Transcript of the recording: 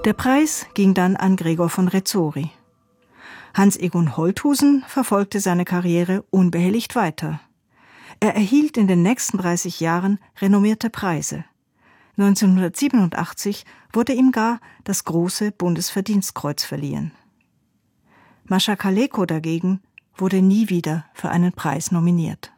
Der Preis ging dann an Gregor von Rezori. Hans Egon Holthusen verfolgte seine Karriere unbehelligt weiter. Er erhielt in den nächsten 30 Jahren renommierte Preise. 1987 wurde ihm gar das Große Bundesverdienstkreuz verliehen. Mascha Kaleko dagegen wurde nie wieder für einen Preis nominiert.